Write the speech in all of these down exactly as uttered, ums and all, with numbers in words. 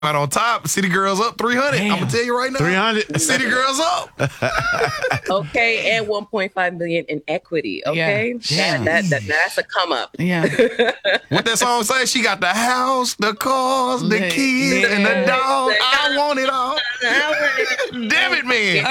Right on top, City Girls up three hundred. I'm going to tell you right now. three hundred. City Girls up. Okay, and one point five million dollars in equity. Okay, yeah. that, that, that that's a come up. Yeah. What that song say? She got the house, the cars, the Yeah. kids, and the Yeah. dog. I want it all. Damn it, man.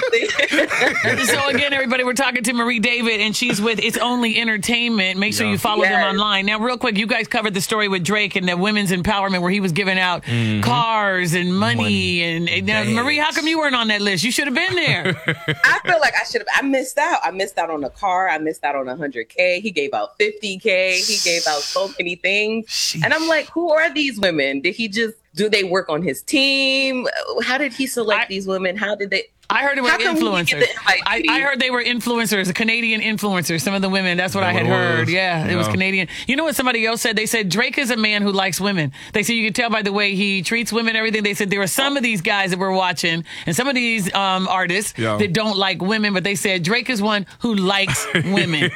Okay. So again, everybody, we're talking to Marie David, and she's with It's Only Entertainment. Make sure Yeah. you follow them Yes. online. Now, real quick, you guys covered the story with Drake and the women's empowerment, where he was giving out Mm-hmm. cars and money. Money. And, and now, Bags. Marie, how come you weren't on that list? You should have been there. I feel like I should have. I missed out. I missed out on a car. I missed out on one hundred K. He gave out fifty K. He gave out so many things. Sheesh. And I'm like, who are these women? Did he just, do they work on his team? How did he select I- these women? How did they? I heard it was How come we didn't influencers. get the invite, I, Didi? I heard they were influencers, Canadian influencers. Some of the women. That's what That I had what it heard. was? Yeah, it was Yeah. Canadian. You know what somebody else said? They said Drake is a man who likes women. They said you can tell by the way he treats women and everything. They said there are some of these guys that we're watching and some of these um, artists Yeah. that don't like women, but they said Drake is one who likes women.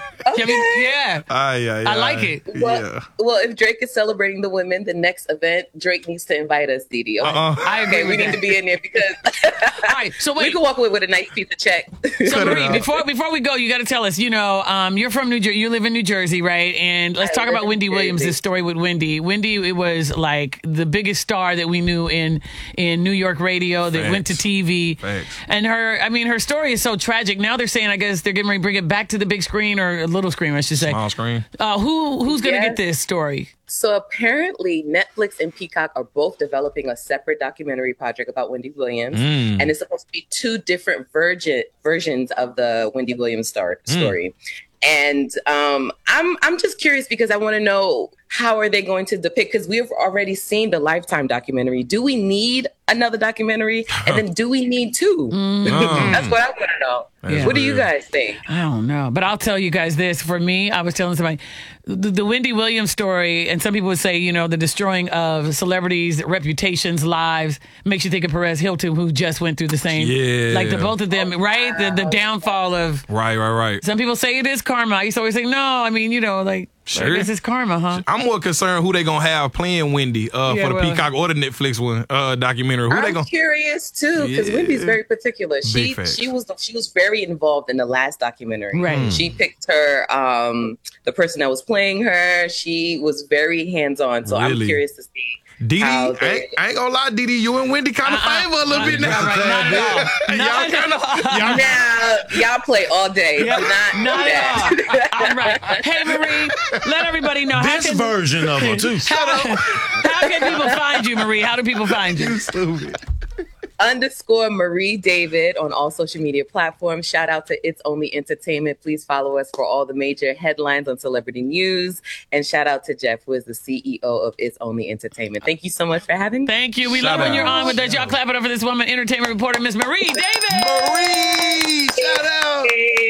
I mean, yeah. Aye, aye, I like aye. it. Well, Yeah. well, if Drake is celebrating the women, the next event, Drake needs to invite us, Didi. Okay, Uh-uh. I agree okay we with need that. to be in there because All right, so we wait. can walk away with a nice piece of check. So Cut it Marie, out. before before we go, you got to tell us. You know, um, you're from New Jersey. You live in New Jersey, right? And let's I talk live about in Wendy New Williams. Jersey. This story with Wendy. Wendy, it was like the biggest star that we knew in in New York radio that went to Facts. T V. Facts. And her, I mean, her story is so tragic. Now they're saying, I guess they're getting ready to bring it back to the big screen or a little screen, I should say. Small screen. Uh, who who's gonna Yes. get this story? So apparently, Netflix and Peacock are both developing a separate documentary project about Wendy Williams, Mm. and it's supposed to be two different virgin versions of the Wendy Williams star- story. And um, I'm I'm just curious because I want to know, how are they going to depict? Because we've already seen the Lifetime documentary. Do we need another documentary? And then do we need two? That's what I want to know. Yeah. What do you guys think? I don't know, but I'll tell you guys this. For me, I was telling somebody the, the Wendy Williams story, and some people would say, you know, the destroying of celebrities' reputations, lives, makes you think of Perez Hilton, who just went through the same. Yeah. Like the both of them, right? The, the downfall of. Right, right, right. Some people say it is karma. I used to always say, no, I mean, you know, like, Sure. I guess it's karma, huh? I'm more concerned who they gonna have playing Wendy uh, Yeah, for the well- Peacock or the Netflix one uh, documentary. Who they I'm gonna? curious too because Yeah. Wendy's very particular. She Big facts. she was she was very involved in the last documentary. Right. Hmm. She picked her um the person that was playing her. She was very hands on. So I'm Really? curious to see. Didi, how I they- ain't, I ain't gonna lie, Didi, you and Wendy kind of Uh-uh. favor a little bit now. Not right, not at all. y'all Not kind at all. of, y'all Now y'all play all day. Yeah, Do not, do not that. at all. I'm right. Hey, Marie, let everybody know. How This can, version of her, too. how, how can people find you, Marie? How do people find you? stupid. Underscore Marie David on all social media platforms. Shout out to It's Only Entertainment. Please follow us for all the major headlines on celebrity news. And shout out to Jeff, who is the C E O of It's Only Entertainment. Thank you so much for having me. Thank you. We Shout love when out. you're on with us. Y'all clap it up for this woman, entertainment reporter, Miss Marie David. Marie, shout out.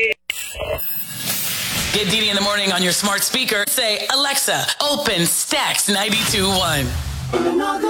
Get Didi in the morning on your smart speaker. Say, Alexa, open Stax ninety-two point one.